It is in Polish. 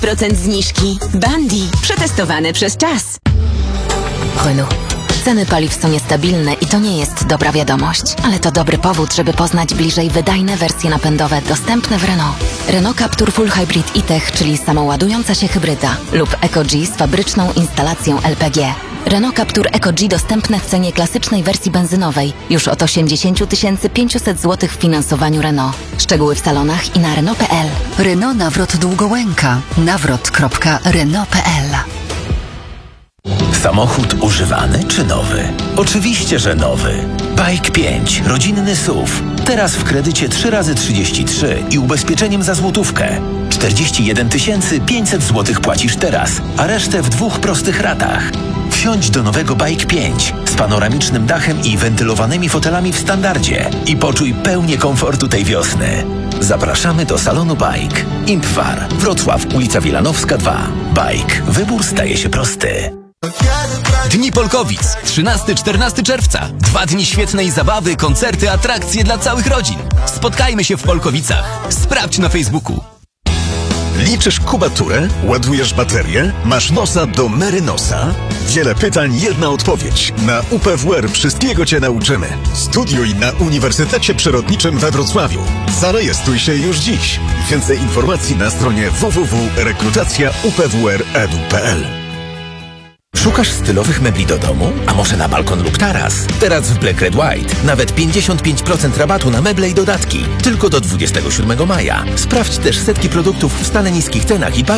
10% zniżki. Bandy. Przetestowane przez czas. Renault. Ceny paliw są niestabilne i to nie jest dobra wiadomość. Ale to dobry powód, żeby poznać bliżej wydajne wersje napędowe dostępne w Renault. Renault Captur Full Hybrid e-Tech, czyli samoładująca się hybryda, lub EcoG z fabryczną instalacją LPG. Renault Captur EcoG dostępne w cenie klasycznej wersji benzynowej już od 80 500 zł w finansowaniu Renault. Szczegóły w salonach i na Renault.pl. Renault Nawrot Długołęka. nawrot.renault.pl. Samochód używany czy nowy? Oczywiście, że nowy. Bike 5, rodzinny SUV. Teraz w kredycie 3x33 i ubezpieczeniem za złotówkę. 41 500 zł płacisz teraz, a resztę w 2 prostych ratach. Wsiądź do nowego Bike 5 z panoramicznym dachem i wentylowanymi fotelami w standardzie i poczuj pełnię komfortu tej wiosny. Zapraszamy do salonu Bike. Impwar, Wrocław, ulica Wilanowska 2. Bike. Wybór staje się prosty. Dni Polkowic. 13-14 czerwca. 2 dni świetnej zabawy, koncerty, atrakcje dla całych rodzin. Spotkajmy się w Polkowicach. Sprawdź na Facebooku. Liczysz kubaturę? Ładujesz baterię? Masz nosa do Merynosa? Wiele pytań, jedna odpowiedź. Na UPWR wszystkiego Cię nauczymy. Studiuj na Uniwersytecie Przyrodniczym we Wrocławiu. Zarejestruj się już dziś. Więcej informacji na stronie www.rekrutacja.upwr.edu.pl. Szukasz stylowych mebli do domu? A może na balkon lub taras? Teraz w Black Red White nawet 55% rabatu na meble i dodatki. Tylko do 27 maja. Sprawdź też setki produktów w stale niskich cenach i